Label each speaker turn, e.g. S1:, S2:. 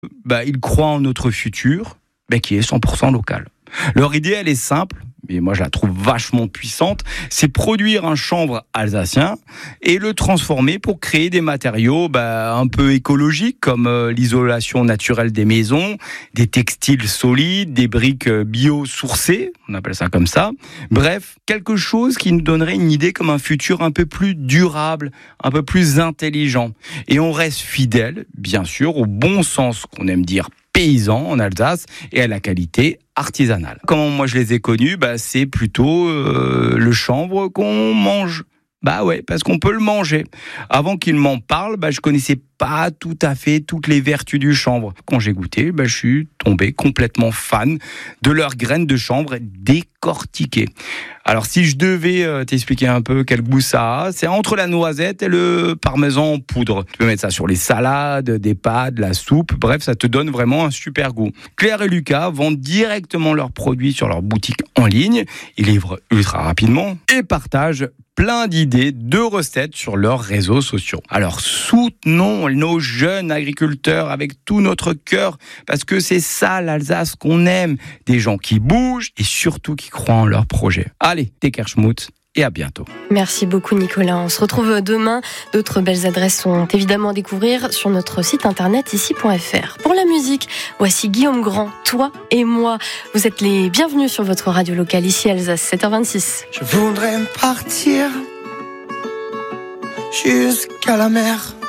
S1: Ils croient en notre futur, qui est 100% local. Leur idée, elle est simple, mais moi je la trouve vachement puissante, c'est produire un chanvre alsacien et le transformer pour créer des matériaux un peu écologiques comme l'isolation naturelle des maisons, des textiles solides, des briques bio-sourcées, on appelle ça comme ça. Bref, quelque chose qui nous donnerait une idée comme un futur un peu plus durable, un peu plus intelligent. Et on reste fidèle, bien sûr, au bon sens qu'on aime dire paysan en Alsace et à la qualité artisanale. Comment moi je les ai connus, c'est plutôt le chanvre qu'on mange. Parce qu'on peut le manger. Avant qu'ils m'en parlent, je connaissais pas tout à fait toutes les vertus du chanvre. Quand j'ai goûté, je suis tombé complètement fan de leurs graines de chanvre décortiquées. Alors si je devais t'expliquer un peu quel goût ça a, c'est entre la noisette et le parmesan en poudre. Tu peux mettre ça sur les salades, des pâtes, de la soupe, bref, ça te donne vraiment un super goût. Claire et Lucas vendent directement leurs produits sur leur boutique en ligne. Ils livrent ultra rapidement et partagent plein d'idées, de recettes sur leurs réseaux sociaux. Alors soutenons nos jeunes agriculteurs avec tout notre cœur, parce que c'est ça l'Alsace qu'on aime, des gens qui bougent et surtout qui croient en leurs projets. Allez, Tekerschmut et à bientôt.
S2: Merci beaucoup Nicolas, on se retrouve demain. D'autres belles adresses sont évidemment à découvrir sur notre site internet ici.fr. Pour la musique, voici Guillaume Grand, Toi et moi. Vous êtes les bienvenus sur votre radio locale ici Alsace, 7h26.
S3: Je voudrais partir jusqu'à la mer,